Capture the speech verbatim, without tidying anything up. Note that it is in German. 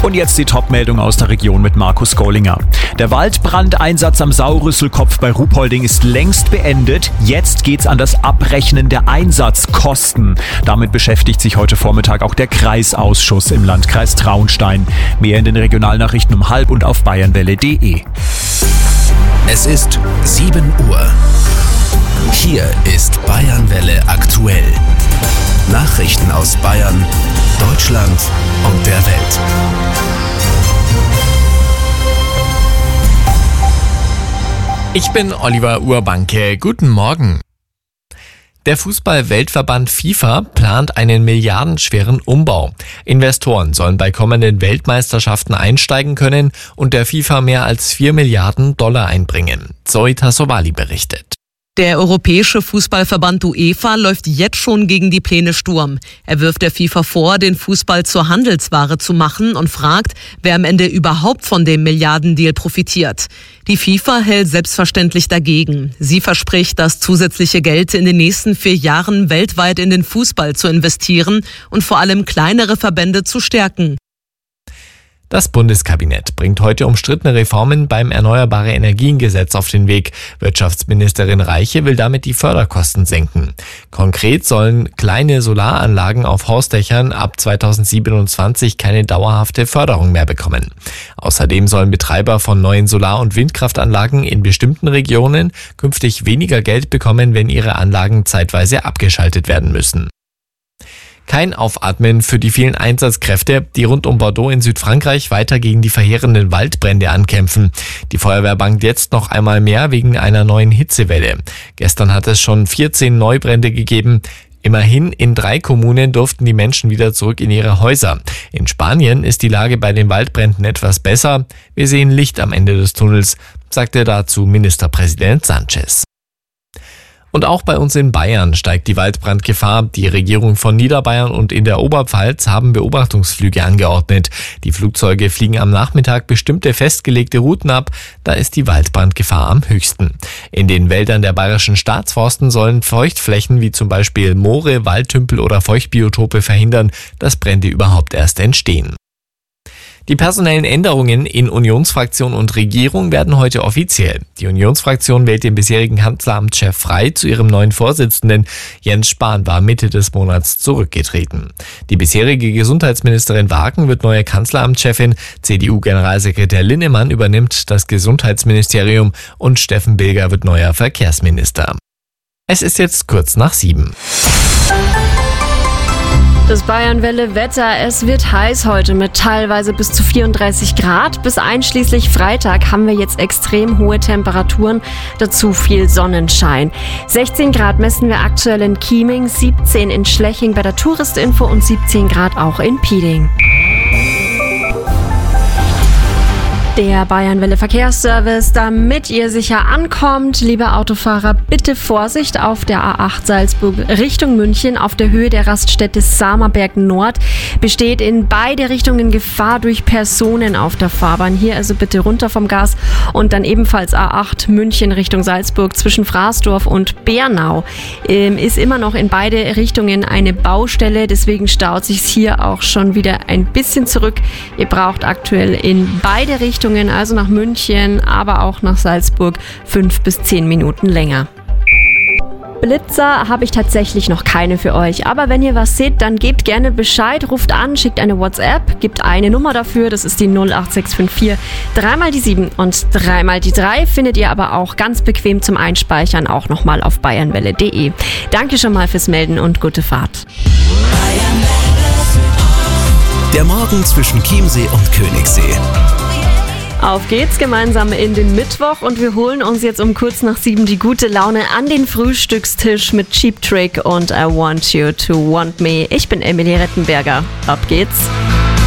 Und jetzt die Top-Meldung aus der Region mit Markus Gollinger. Der Waldbrandeinsatz am Saurüsselkopf bei Ruhpolding ist längst beendet. Jetzt geht's an das Abrechnen der Einsatzkosten. Damit beschäftigt sich heute Vormittag auch der Kreisausschuss im Landkreis Traunstein. Mehr in den Regionalnachrichten um halb und auf bayernwelle punkt de. Es ist sieben Uhr. Hier ist Bayernwelle aktuell. Nachrichten aus Bayern, Deutschland und der Welt. Ich bin Oliver Urbanke. Guten Morgen. Der Fußball-Weltverband FIFA plant einen milliardenschweren Umbau. Investoren sollen bei kommenden Weltmeisterschaften einsteigen können und der FIFA mehr als vier Milliarden Dollar einbringen. Zoe Tassovali berichtet. Der Europäische Fußballverband UEFA läuft jetzt schon gegen die Pläne Sturm. Er wirft der FIFA vor, den Fußball zur Handelsware zu machen und fragt, wer am Ende überhaupt von dem Milliardendeal profitiert. Die FIFA hält selbstverständlich dagegen. Sie verspricht, das zusätzliche Geld in den nächsten vier Jahren weltweit in den Fußball zu investieren und vor allem kleinere Verbände zu stärken. Das Bundeskabinett bringt heute umstrittene Reformen beim Erneuerbare-Energien-Gesetz auf den Weg. Wirtschaftsministerin Reiche will damit die Förderkosten senken. Konkret sollen kleine Solaranlagen auf Hausdächern ab zweitausendsiebenundzwanzig keine dauerhafte Förderung mehr bekommen. Außerdem sollen Betreiber von neuen Solar- und Windkraftanlagen in bestimmten Regionen künftig weniger Geld bekommen, wenn ihre Anlagen zeitweise abgeschaltet werden müssen. Kein Aufatmen für die vielen Einsatzkräfte, die rund um Bordeaux in Südfrankreich weiter gegen die verheerenden Waldbrände ankämpfen. Die Feuerwehr bangt jetzt noch einmal mehr wegen einer neuen Hitzewelle. Gestern hat es schon vierzehn Neubrände gegeben. Immerhin in drei Kommunen durften die Menschen wieder zurück in ihre Häuser. In Spanien ist die Lage bei den Waldbränden etwas besser. Wir sehen Licht am Ende des Tunnels, sagte dazu Ministerpräsident Sánchez. Und auch bei uns in Bayern steigt die Waldbrandgefahr. Die Regierung von Niederbayern und in der Oberpfalz haben Beobachtungsflüge angeordnet. Die Flugzeuge fliegen am Nachmittag bestimmte festgelegte Routen ab. Da ist die Waldbrandgefahr am höchsten. In den Wäldern der bayerischen Staatsforsten sollen Feuchtflächen wie zum Beispiel Moore, Waldtümpel oder Feuchtbiotope verhindern, dass Brände überhaupt erst entstehen. Die personellen Änderungen in Unionsfraktion und Regierung werden heute offiziell. Die Unionsfraktion wählt den bisherigen Kanzleramtschef Frey zu ihrem neuen Vorsitzenden. Jens Spahn war Mitte des Monats zurückgetreten. Die bisherige Gesundheitsministerin Wagen wird neue Kanzleramtschefin. C D U-Generalsekretär Linnemann übernimmt das Gesundheitsministerium und Steffen Bilger wird neuer Verkehrsminister. Es ist jetzt kurz nach sieben. Das Bayernwelle-Wetter, es wird heiß heute mit teilweise bis zu vierunddreißig Grad. Bis einschließlich Freitag haben wir jetzt extrem hohe Temperaturen, dazu viel Sonnenschein. sechzehn Grad messen wir aktuell in Chieming, siebzehn in Schleching bei der Touristinfo und siebzehn Grad auch in Piding. Der Bayernwelle Verkehrsservice, damit ihr sicher ankommt. Liebe Autofahrer, bitte Vorsicht auf der A acht Salzburg Richtung München. Auf der Höhe der Raststätte Samerberg Nord besteht in beide Richtungen Gefahr durch Personen auf der Fahrbahn. Hier also bitte runter vom Gas. Und dann ebenfalls A acht München Richtung Salzburg zwischen Fraßdorf und Bernau. Ähm, ist immer noch in beide Richtungen eine Baustelle. Deswegen staut sich hier auch schon wieder ein bisschen zurück. Ihr braucht aktuell in beide Richtungen, also nach München, aber auch nach Salzburg, fünf bis zehn Minuten länger. Blitzer habe ich tatsächlich noch keine für euch, aber wenn ihr was seht, dann gebt gerne Bescheid, ruft an, schickt eine WhatsApp, gibt eine Nummer dafür, das ist die null acht sechs fünf vier, dreimal die sieben und dreimal die drei, findet ihr aber auch ganz bequem zum Einspeichern auch nochmal auf bayernwelle punkt de. Danke schon mal fürs Melden und gute Fahrt. Der Morgen zwischen Chiemsee und Königssee. Auf geht's gemeinsam in den Mittwoch und wir holen uns jetzt um kurz nach sieben die gute Laune an den Frühstückstisch mit Cheap Trick und I Want You to Want Me. Ich bin Emilie Rettenberger. Ab geht's.